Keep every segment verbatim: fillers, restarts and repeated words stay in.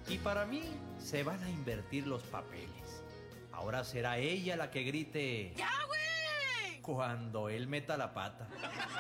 Y para mí se van a invertir los papeles. Ahora será ella la que grite ¡Ya, güey! cuando él meta la pata.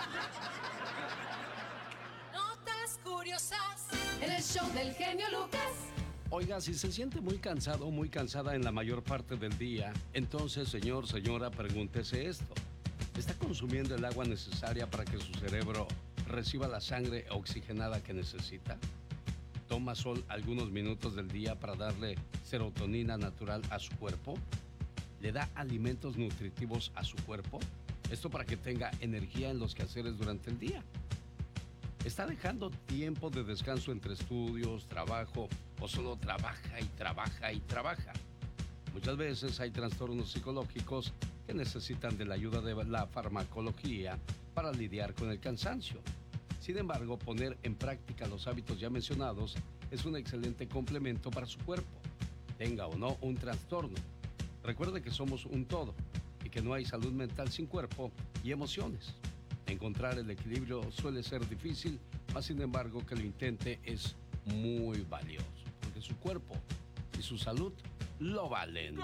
Notas curiosas en el show del genio Lucas. Oiga, si se siente muy cansado o muy cansada en la mayor parte del día, entonces, señor, señora, pregúntese esto. ¿Está consumiendo el agua necesaria para que su cerebro reciba la sangre oxigenada que necesita? ¿Toma sol algunos minutos del día para darle serotonina natural a su cuerpo? ¿Le da alimentos nutritivos a su cuerpo? Esto para que tenga energía en los quehaceres durante el día. ¿Está dejando tiempo de descanso entre estudios, trabajo o solo trabaja y trabaja y trabaja? Muchas veces hay trastornos psicológicos que necesitan de la ayuda de la farmacología para lidiar con el cansancio. Sin embargo, poner en práctica los hábitos ya mencionados es un excelente complemento para su cuerpo, tenga o no un trastorno. Recuerde que somos un todo y que no hay salud mental sin cuerpo y emociones. Encontrar el equilibrio suele ser difícil, mas sin embargo que lo intente es muy valioso, porque su cuerpo y su salud lo valen.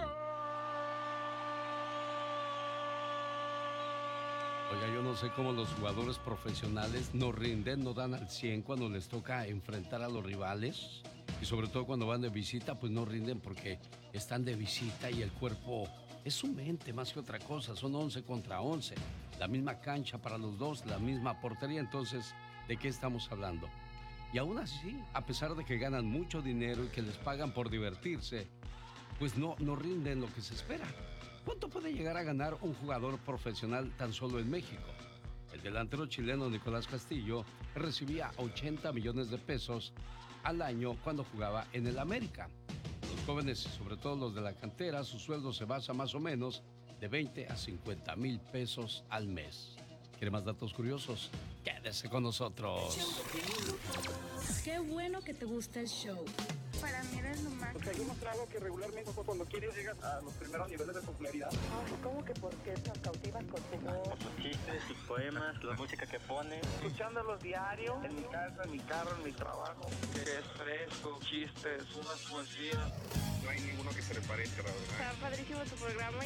Oiga, yo no sé cómo los jugadores profesionales no rinden, no dan al cien cuando les toca enfrentar a los rivales. Y sobre todo cuando van de visita, pues no rinden porque están de visita y el cuerpo es su mente más que otra cosa. Son once contra once. La misma cancha para los dos, la misma portería. Entonces, ¿de qué estamos hablando? Y aún así, a pesar de que ganan mucho dinero y que les pagan por divertirse, pues no, no rinden lo que se espera. ¿Cuánto puede llegar a ganar un jugador profesional tan solo en México? El delantero chileno Nicolás Castillo recibía ochenta millones de pesos al año cuando jugaba en el América. Los jóvenes, sobre todo los de la cantera, su sueldo se basa más o menos de veinte a cincuenta mil pesos al mes. ¿Quiere más datos curiosos? Quédese con nosotros. Qué bueno que te gusta el show. Para mí eres lo máximo. Porque hay demostrado que regularmente cuando quieres llegas a los primeros niveles de popularidad. Ay, ¿cómo que por qué nos cautivas con tu voz? Sus chistes, sus poemas, la música que pone. Escuchándolos diario, en mi casa, en mi carro, en mi trabajo. Que es fresco, chistes, unas poesías. No hay ninguno que se le parezca, la verdad. Está padrísimo tu programa.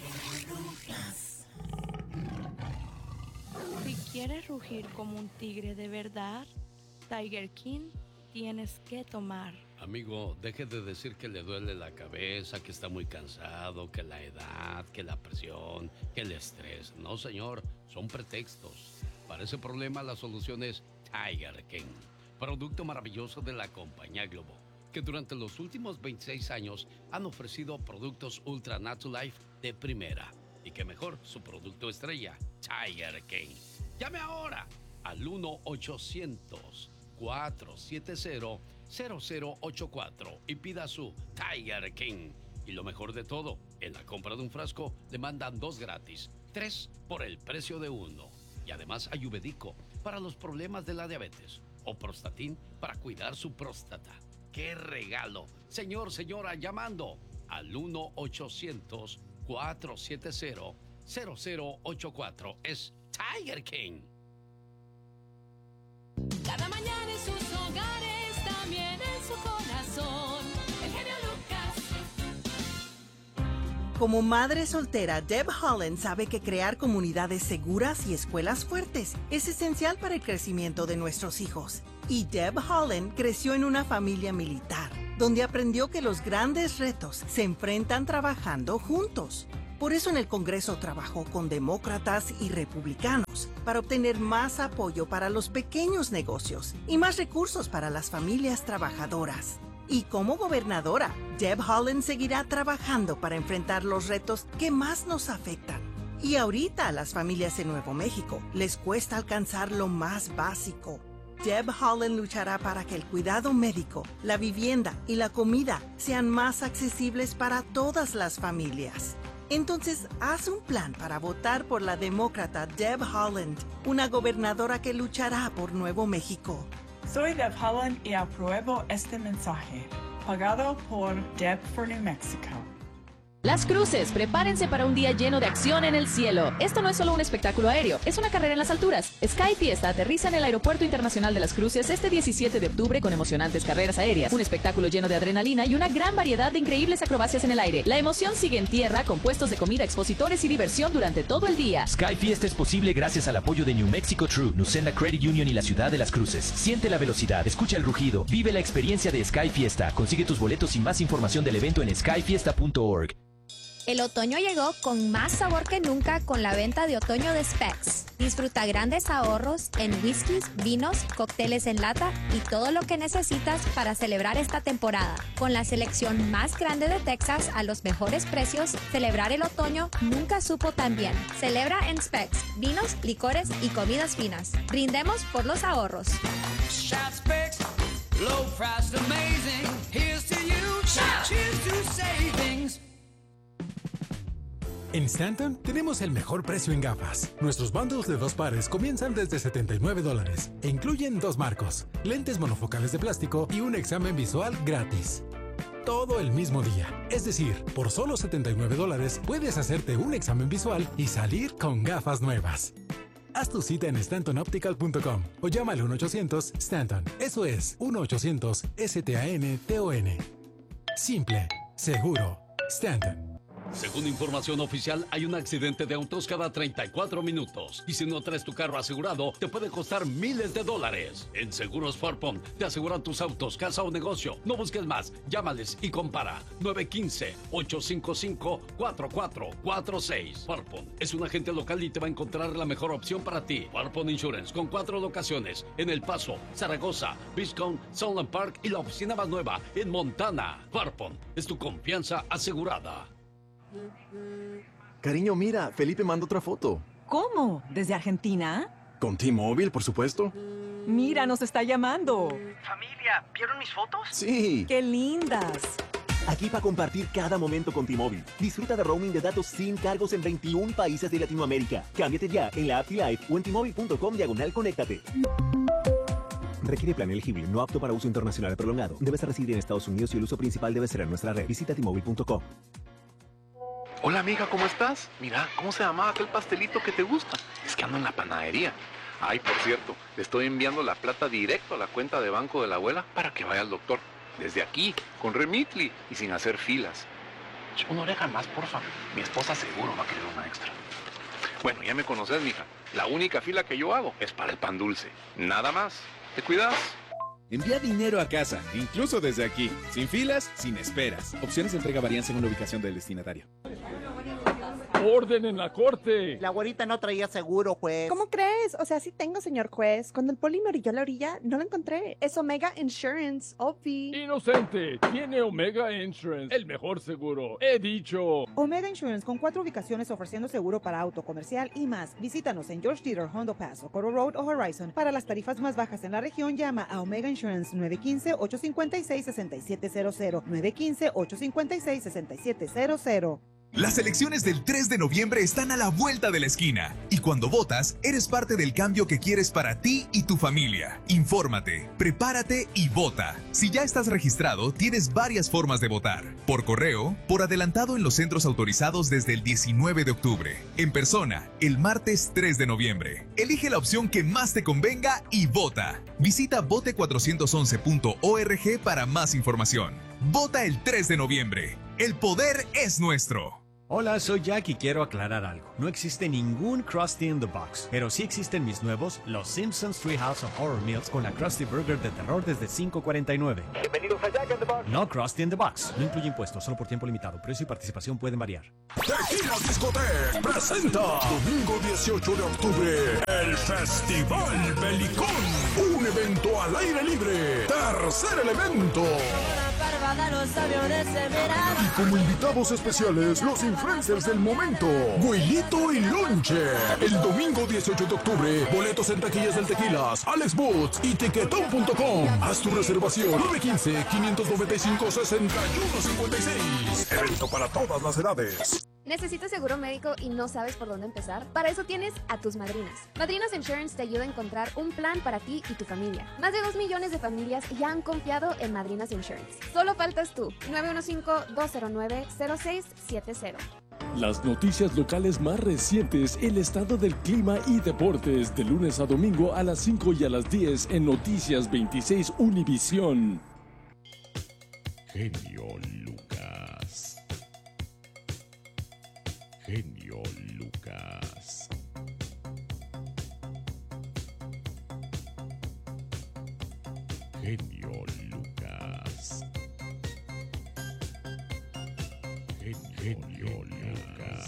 Si quieres rugir como un tigre de verdad, Tiger King tienes que tomar. Amigo, deje de decir que le duele la cabeza, que está muy cansado, que la edad, que la presión, que el estrés. No, señor, son pretextos. Para ese problema la solución es Tiger King, producto maravilloso de la compañía Globo, que durante los últimos veintiséis años han ofrecido productos Ultra Natural Life de primera. Y que mejor, su producto estrella, Tiger King. Llame ahora al uno ochocientos, cuatro siete cero, cero cero ocho cuatro y pida su Tiger King. Y lo mejor de todo, en la compra de un frasco le mandan dos gratis, tres por el precio de uno. Y además ayurvédico para los problemas de la diabetes o Prostatin para cuidar su próstata. ¡Qué regalo! Señor, señora, llamando al uno ochocientos, cuatro siete cero, cero cero ocho cuatro. Es Tiger King. Cada mañana en sus hogares, también en su corazón. El genio Lucas. Como madre soltera, Deb Holland sabe que crear comunidades seguras y escuelas fuertes es esencial para el crecimiento de nuestros hijos. Y Deb Holland creció en una familia militar, donde aprendió que los grandes retos se enfrentan trabajando juntos. Por eso en el Congreso trabajó con demócratas y republicanos para obtener más apoyo para los pequeños negocios y más recursos para las familias trabajadoras. Y como gobernadora, Deb Holland seguirá trabajando para enfrentar los retos que más nos afectan. Y ahorita a las familias en Nuevo México les cuesta alcanzar lo más básico. Deb Holland luchará para que el cuidado médico, la vivienda y la comida sean más accesibles para todas las familias. Entonces, haz un plan para votar por la demócrata Deb Holland, una gobernadora que luchará por Nuevo México. Soy Deb Holland y apruebo este mensaje, pagado por Deb for New Mexico. Las Cruces, prepárense para un día lleno de acción en el cielo. Esto no es solo un espectáculo aéreo, es una carrera en las alturas. Sky Fiesta aterriza en el Aeropuerto Internacional de las Cruces este diecisiete de octubre con emocionantes carreras aéreas, un espectáculo lleno de adrenalina y una gran variedad de increíbles acrobacias en el aire. La emoción sigue en tierra con puestos de comida, expositores y diversión durante todo el día. Sky Fiesta es posible gracias al apoyo de New Mexico True, Nucena Credit Union y la Ciudad de las Cruces. Siente la velocidad, escucha el rugido, vive la experiencia de Sky Fiesta. Consigue tus boletos y más información del evento en sky fiesta punto org. El otoño llegó con más sabor que nunca con la venta de otoño de Specs. Disfruta grandes ahorros en whiskies, vinos, cócteles en lata y todo lo que necesitas para celebrar esta temporada. Con la selección más grande de Texas a los mejores precios, celebrar el otoño nunca supo tan bien. Celebra en Specs, vinos, licores y comidas finas. Brindemos por los ahorros. Shop Specs, low price amazing. Here's to you, cheers to savings. En Stanton tenemos el mejor precio en gafas. Nuestros bundles de dos pares comienzan desde setenta y nueve dólares e incluyen dos marcos, lentes monofocales de plástico y un examen visual gratis. Todo el mismo día. Es decir, por solo setenta y nueve dólares puedes hacerte un examen visual y salir con gafas nuevas. Haz tu cita en stanton optical punto com o llama al uno ochocientos Stanton. Eso es uno ochocientos S T A N T O N. Simple, seguro, Stanton. Según información oficial, hay un accidente de autos cada treinta y cuatro minutos. Y si no traes tu carro asegurado, te puede costar miles de dólares. En Seguros Farpon te aseguran tus autos, casa o negocio. No busques más, llámales y compara. nueve uno cinco, ocho cinco cinco, cuatro cuatro cuatro seis. Farpon es un agente local y te va a encontrar la mejor opción para ti. Farpon Insurance, con cuatro locaciones. En El Paso, Zaragoza, Biscone, Sunland Park y la oficina más nueva en Montana. Farpon es tu confianza asegurada. Cariño, mira, Felipe manda otra foto. ¿Cómo? ¿Desde Argentina? Con T-Mobile, por supuesto. Mira, nos está llamando. Familia, ¿vieron mis fotos? Sí. ¡Qué lindas! Aquí para compartir cada momento con T-Mobile. Disfruta de roaming de datos sin cargos en veintiún países de Latinoamérica. Cámbiate ya en la app T-Life o en T-Mobile punto com diagonal conéctate. Requiere plan elegible, no apto para uso internacional prolongado. Debes residir en Estados Unidos y el uso principal debe ser en nuestra red. Visita T Mobile punto com. Hola amiga, ¿cómo estás? Mira, ¿cómo se llamaba aquel pastelito que te gusta? Es que ando en la panadería. Ay, por cierto, le estoy enviando la plata directo a la cuenta de banco de la abuela para que vaya al doctor. Desde aquí, con Remitly y sin hacer filas. Una oreja más, porfa. Mi esposa seguro va a querer una extra. Bueno, ya me conoces, mija. La única fila que yo hago es para el pan dulce. Nada más. ¿Te cuidas? Envía dinero a casa, incluso desde aquí. Sin filas, sin esperas. Opciones de entrega varían según la ubicación del destinatario. ¡Orden en la corte! La güerita no traía seguro, juez. ¿Cómo crees? O sea, sí tengo, señor juez. Cuando el poli me orilló la orilla, no lo encontré. Es Omega Insurance, O P I. Inocente, tiene Omega Insurance, el mejor seguro. He dicho. Omega Insurance, con cuatro ubicaciones ofreciendo seguro para auto, comercial y más. Visítanos en George Dieter, Hondo Pass, Socorro Road o Horizon. Para las tarifas más bajas en la región, llama a Omega Insurance nueve uno cinco, ocho cinco seis, seis siete cero cero. nueve uno cinco, ocho cinco seis, seis siete cero cero. Las elecciones del tres de noviembre están a la vuelta de la esquina y cuando votas, eres parte del cambio que quieres para ti y tu familia. Infórmate, prepárate y vota. Si ya estás registrado, tienes varias formas de votar. Por correo, por adelantado en los centros autorizados desde el diecinueve de octubre. En persona, el martes tres de noviembre. Elige la opción que más te convenga y vota. Visita vote cuatrocientos once punto org para más información. Vota el tres de noviembre. El poder es nuestro. Hola, soy Jack y quiero aclarar algo. No existe ningún Krusty in the Box, pero sí existen mis nuevos Los Simpsons Treehouse of Horror Meals con la Krusty Burger de terror desde cinco cuarenta y nueve. Bienvenidos a Jack in the Box. No Krusty in the Box. No incluye impuestos, solo por tiempo limitado. Precio y participación pueden variar. Tequila Discotec presenta domingo dieciocho de octubre el Festival Belicón. Un evento al aire libre. Tercer elemento. Y como invitados especiales, los influencers del momento, Huilito y Lonche. El domingo dieciocho de octubre, boletos en taquillas del Tequilas, Alex Boots y tiquetón punto com. Haz tu reservación nueve uno cinco, cinco nueve cinco, seis uno cinco seis. Evento para todas las edades. ¿Necesitas seguro médico y no sabes por dónde empezar? Para eso tienes a tus madrinas. Madrinas Insurance te ayuda a encontrar un plan para ti y tu familia. Más de dos millones de familias ya han confiado en Madrinas Insurance. Solo faltas tú. nueve uno cinco, dos cero nueve, cero seis siete cero. Las noticias locales más recientes, el estado del clima y deportes, de lunes a domingo a las cinco y a las diez en Noticias veintiséis Univisión. Genio Lucas. Genio Lucas. Genio Lucas. Genio Lucas.